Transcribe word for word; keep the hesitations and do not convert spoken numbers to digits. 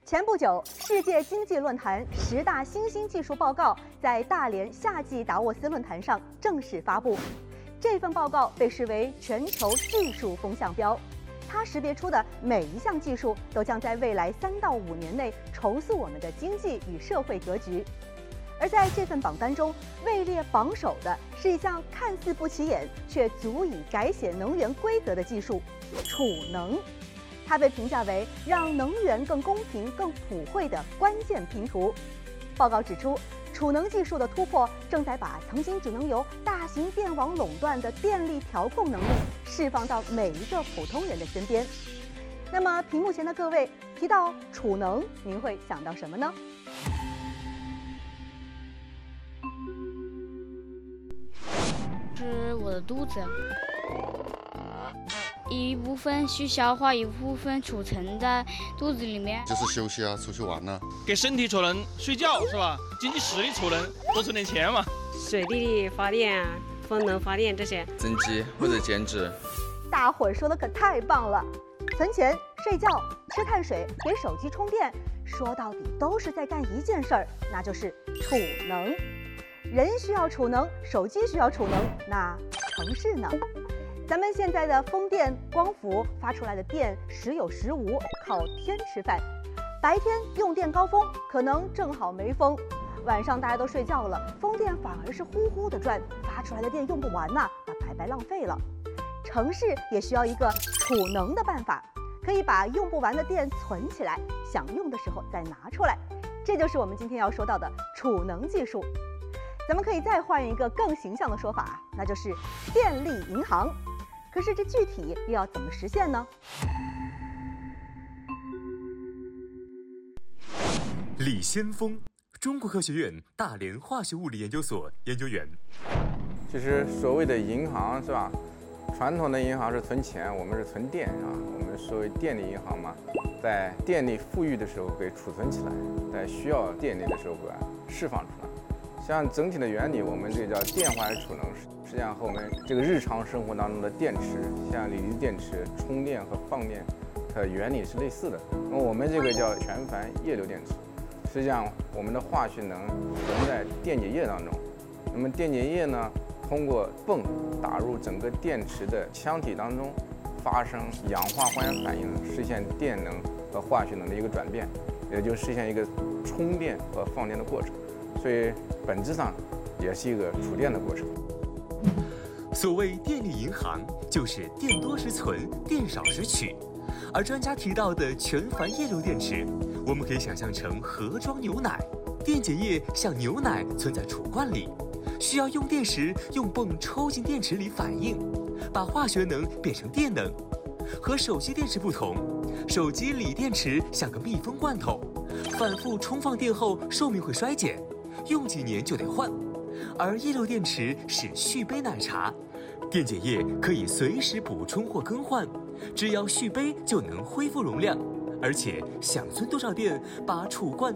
前不久，世界经济论坛十大新兴技术报告在大连夏季达沃斯论坛上正式发布。这份报告被视为全球技术风向标，它识别出的每一项技术都将在未来三到五年内重塑我们的经济与社会格局。而在这份榜单中，位列榜首的是一项看似不起眼却足以改写能源规则的技术——储能。它被评价为让能源更公平、更普惠的关键拼图。报告指出，储能技术的突破正在把曾经只能由大型电网垄断的电力调控能力释放到每一个普通人的身边。那么，屏幕前的各位，提到储能，您会想到什么呢？ 是我的肚子。一部分去消化，一部分储存在肚子里面。 就是休息啊，出去玩啊， 给身体储能，睡觉是吧？经济实力储能，多存点钱嘛。 水力发电啊，风能发电这些。 增肌或者减脂。 大伙儿说的可太棒了！存钱、睡觉、吃碳水、给手机充电，说到底都是在干一件事儿，那就是储能。人需要储能，手机需要储能，那城市呢？咱们现在的风电、光伏发出来的电时有时无，靠天吃饭。白天用电高峰，可能正好没风；晚上大家都睡觉了，风电反而是呼呼的转，发出来的电用不完呐，那白白浪费了。城市也需要一个储能的办法，可以把用不完的电存起来，想用的时候再拿出来。这就是我们今天要说到的储能技术。咱们可以再换一个更形象的说法，那就是电力银行。可是这具体又要怎么实现呢？ 李先锋，中国科学院大连化学物理研究所研究员。 其实所谓的银行是吧？传统的银行是存钱，我们是存电是吧？我们所谓电力银行嘛，在电力富裕的时候给储存起来，在需要电力的时候给释放出来。像整体的原理，我们这个叫电化储能，实际上和我们这个日常生活当中的电池，像锂离电池充电和放电，它原理是类似的。那么我们这个叫全钒液流电池，实际上我们的化学能存在电解液当中。那么电解液呢，通过泵打入整个电池的腔体当中，发生氧化还原反应，实现电能和化学能的一个转变，也就实现一个充电和放电的过程。所以本质上也是一个储电的过程。 所谓电力银行，就是电多时存，电少时取。而专家提到的全钒液流电池，我们可以想象成盒装牛奶，电解液像牛奶存在储罐里，需要用电时用泵抽进电池里反应，把化学能变成电能。和手机电池不同，手机锂电池像个密封罐头，反复充放电后寿命会衰减，用几年就得换。而液流电池是续杯奶茶，电解液可以随时补充或更换，只要续杯就能恢复容量，而且想存多少电，把储罐